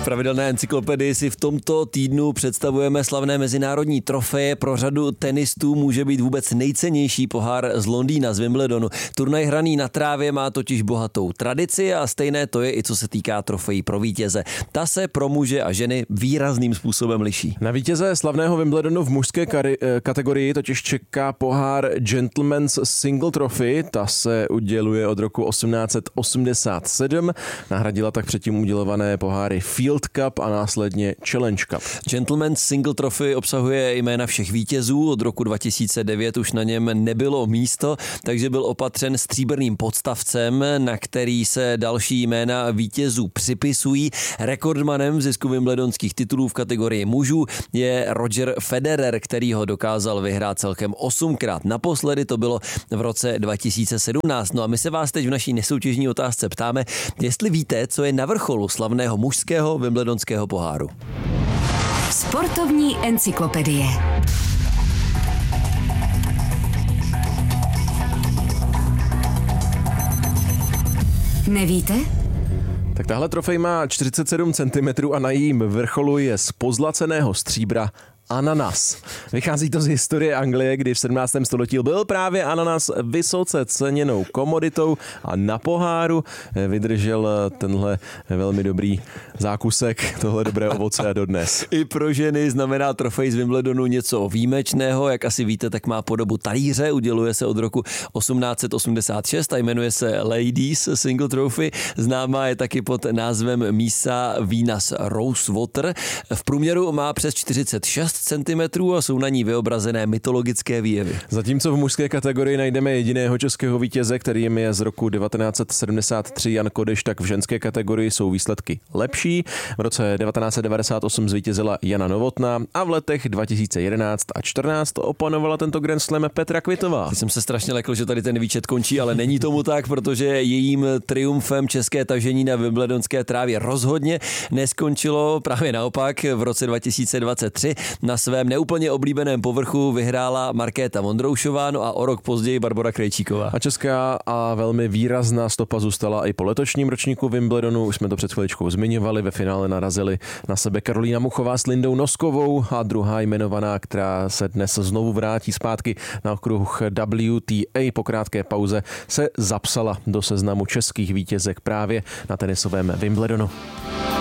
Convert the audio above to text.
pravidelné encyklopedii si v tomto týdnu představujeme slavné mezinárodní trofeje. Pro řadu tenistů může být vůbec nejcennější pohár z Londýna, z Wimbledonu. Turnaj hraný na trávě má totiž bohatou tradici a stejné to je i co se týká trofejí pro vítěze. Ta se pro muže a ženy výrazným způsobem liší. Na vítěze slavného Wimbledonu v mužské kategorii totiž čeká pohár Gentleman's Single Trophy. Ta se uděluje od roku 1887. Nahradila tak předtím udělované poháry Field Cup a následně Challenge Cup. Gentleman's Single Trophy obsahuje jména všech vítězů. Od roku 2009 už na něm nebylo místo, takže byl opatřen stříbrným podstavcem, na který se další jména vítězů připisují. Rekordmanem v zisku wimbledonských titulů v kategorii mužů je Roger Federer, který ho dokázal vyhrát celkem 8krát. Naposledy to bylo v roce 2017. No a my se vás teď v naší nesoutěžní otázce ptáme, jestli víte, co je na vrcholu slavného mužského wimbledonského poháru. Sportovní encyklopedie. Nevíte? Tak tahle trofej má 47 cm a na jejím vrcholu je z pozlaceného stříbra ananas. Vychází to z historie Anglie, kdy v 17. století byl právě ananas vysoce ceněnou komoditou a na poháru vydržel tenhle velmi dobrý zákusek, tohle dobré ovoce a dodnes. I pro ženy znamená trofej z Wimbledonu něco výjimečného. Jak asi víte, tak má podobu talíře, uděluje se od roku 1886 a jmenuje se Ladies Single Trophy. Známá je taky pod názvem mísa Venus Rosewater. V průměru má přes 46 cm a jsou na ní vyobrazené mytologické výjevy. Zatímco v mužské kategorii najdeme jediného českého vítěze, kterým je z roku 1973 Jan Kodeš, tak v ženské kategorii jsou výsledky lepší. V roce 1998 zvítězila Jana Novotná a v letech 2011 a 2014 opanovala tento Grand Slam Petra Kvitová. Teď jsem se strašně lekl, že tady ten výčet končí, ale není tomu tak, protože jejím triumfem české tažení na wimbledonské trávě rozhodně neskončilo, právě naopak. V roce 2023 na svém neúplně oblíbeném povrchu vyhrála Markéta Vondroušová, no a o rok později Barbora Krejčíková. A česká a velmi výrazná stopa zůstala i po letošním ročníku Wimbledonu. Už jsme to před chviličkou zmiňovali, ve finále narazili na sebe Karolína Muchová s Lindou Noskovou a druhá jmenovaná, která se dnes znovu vrátí zpátky na okruh WTA po krátké pauze, se zapsala do seznamu českých vítězek právě na tenisovém Wimbledonu.